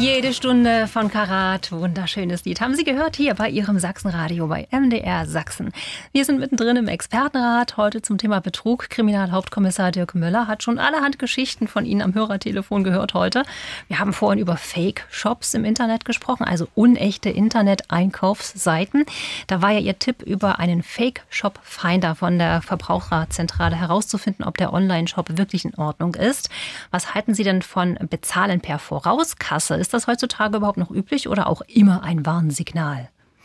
Jede Stunde von Karat, wunderschönes Lied. Haben Sie gehört hier bei Ihrem Sachsenradio bei MDR Sachsen. Wir sind mittendrin im Expertenrat, heute zum Thema Betrug. Kriminalhauptkommissar Dirk Möller hat schon allerhand Geschichten von Ihnen am Hörertelefon gehört heute. Wir haben vorhin über Fake-Shops im Internet gesprochen, also unechte Internet-Einkaufsseiten. Da war ja Ihr Tipp, über einen Fake-Shop-Finder von der Verbraucherzentrale herauszufinden, ob der Online-Shop wirklich in Ordnung ist. Was halten Sie denn von Bezahlen per Vorauskasse? Ist das heutzutage überhaupt noch üblich oder auch immer ein Warnsignal?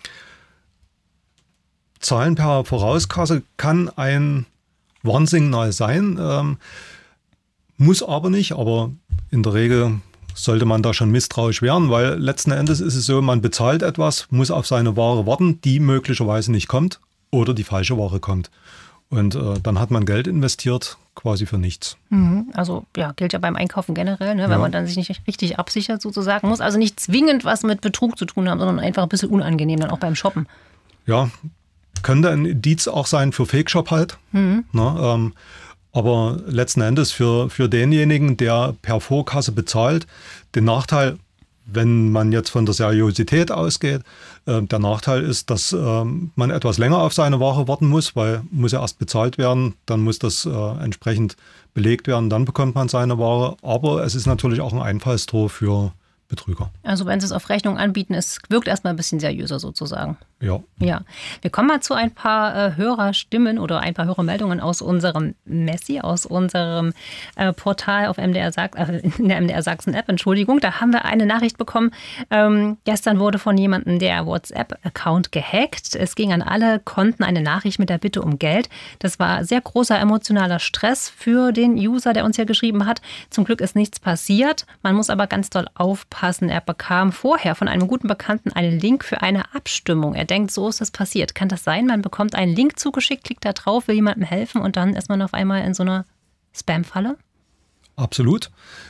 Zahlen per Vorauskasse kann ein Warnsignal sein, muss aber nicht. Aber in der Regel sollte man da schon misstrauisch werden, weil letzten Endes ist es so, man bezahlt etwas, muss auf seine Ware warten, die möglicherweise nicht kommt oder die falsche Ware kommt. Und dann hat man Geld investiert, quasi für nichts. Also ja, gilt ja beim Einkaufen generell, ne, wenn man dann sich nicht richtig absichert sozusagen. Muss also nicht zwingend was mit Betrug zu tun haben, sondern einfach ein bisschen unangenehm dann auch beim Shoppen. Ja, könnte ein Indiz auch sein für Fake-Shop halt. Ne, aber letzten Endes für denjenigen, der per Vorkasse bezahlt, den Nachteil, wenn man jetzt von der Seriosität ausgeht, der Nachteil ist, dass man etwas länger auf seine Ware warten muss, weil muss ja erst bezahlt werden, dann muss das entsprechend belegt werden, dann bekommt man seine Ware. Aber es ist natürlich auch ein Einfallstor für Betrüger. Also wenn Sie es auf Rechnung anbieten, es wirkt erstmal ein bisschen seriöser sozusagen. Ja. Wir kommen mal zu ein paar Hörerstimmen oder ein paar Hörermeldungen aus unserem Messi, aus unserem Portal auf MDR in der MDR Sachsen App. Entschuldigung, da haben wir eine Nachricht bekommen. Gestern wurde von jemandem der WhatsApp-Account gehackt. Es ging an alle Konten eine Nachricht mit der Bitte um Geld. Das war sehr großer emotionaler Stress für den User, der uns hier geschrieben hat. Zum Glück ist nichts passiert. Man muss aber ganz doll aufpassen. Er bekam vorher von einem guten Bekannten einen Link für eine Abstimmung. Er denkt, so ist es passiert. Kann das sein? Man bekommt einen Link zugeschickt, klickt da drauf, will jemandem helfen und dann ist man auf einmal in so einer Spam-Falle? Absolut.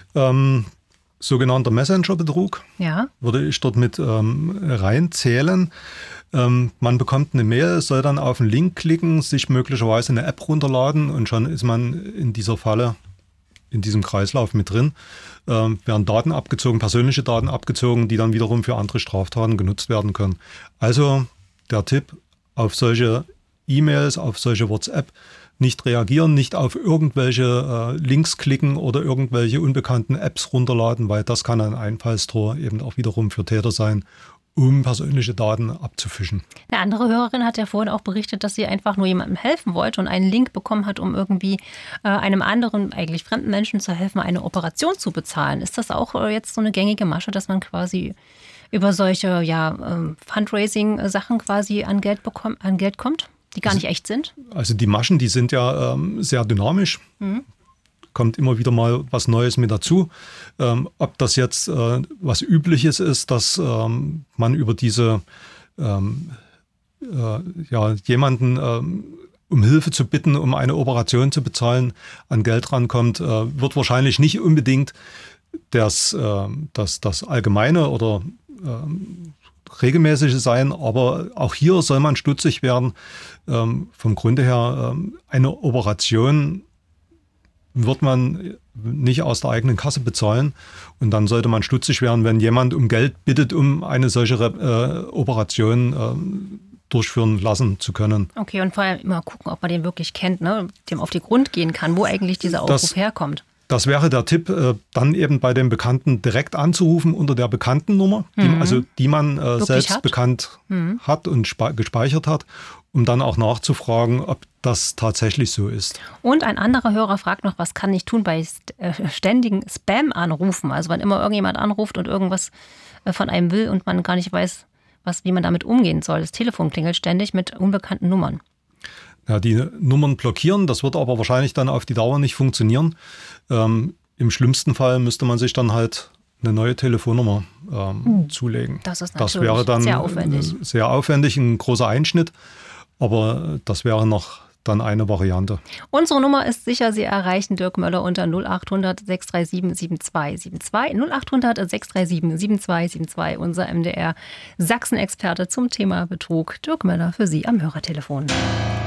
Sogenannter Messenger-Betrug würde ich dort mit reinzählen. Man bekommt eine Mail, soll dann auf einen Link klicken, sich möglicherweise eine App runterladen und schon ist man in dieser Falle, in diesem Kreislauf mit drin. Werden Daten abgezogen, persönliche Daten abgezogen, die dann wiederum für andere Straftaten genutzt werden können. Also der Tipp, auf solche E-Mails, auf solche WhatsApp nicht reagieren, nicht auf irgendwelche Links klicken oder irgendwelche unbekannten Apps runterladen, weil das kann ein Einfallstor eben auch wiederum für Täter sein, um persönliche Daten abzufischen. Eine andere Hörerin hat ja vorhin auch berichtet, dass sie einfach nur jemandem helfen wollte und einen Link bekommen hat, um irgendwie einem anderen, eigentlich fremden Menschen zu helfen, eine Operation zu bezahlen. Ist das auch jetzt so eine gängige Masche, dass man quasi über solche Fundraising-Sachen quasi an Geld kommt, die gar nicht echt sind? Also die Maschen, die sind ja sehr dynamisch. Kommt immer wieder mal was Neues mit dazu. Ob das jetzt was Übliches ist, dass man über diese jemanden um Hilfe zu bitten, um eine Operation zu bezahlen, an Geld rankommt, wird wahrscheinlich nicht unbedingt das Allgemeine oder Regelmäßige sein, aber auch hier soll man stutzig werden. Vom Grunde her, eine Operation wird man nicht aus der eigenen Kasse bezahlen. Und dann sollte man stutzig werden, wenn jemand um Geld bittet, um eine solche Operation durchführen lassen zu können. Okay, und vor allem immer gucken, ob man den wirklich kennt, ne? Dem auf die Grund gehen kann, wo eigentlich dieser Aufruf herkommt. Das wäre der Tipp, dann eben bei dem Bekannten direkt anzurufen unter der Bekanntennummer, die man selbst bekannt hat und gespeichert hat, um dann auch nachzufragen, ob das tatsächlich so ist. Und ein anderer Hörer fragt noch, was kann ich tun bei ständigen Spam-Anrufen? Also wenn immer irgendjemand anruft und irgendwas von einem will und man gar nicht weiß, wie man damit umgehen soll. Das Telefon klingelt ständig mit unbekannten Nummern. Ja, die Nummern blockieren, das wird aber wahrscheinlich dann auf die Dauer nicht funktionieren. Im schlimmsten Fall müsste man sich dann halt eine neue Telefonnummer zulegen. Das ist natürlich wäre dann sehr aufwendig, ein großer Einschnitt, aber das wäre noch dann eine Variante. Unsere Nummer ist sicher, Sie erreichen Dirk Möller unter 0800 637 7272. 0800 637 7272, unser MDR Sachsen-Experte zum Thema Betrug. Dirk Möller für Sie am Hörertelefon.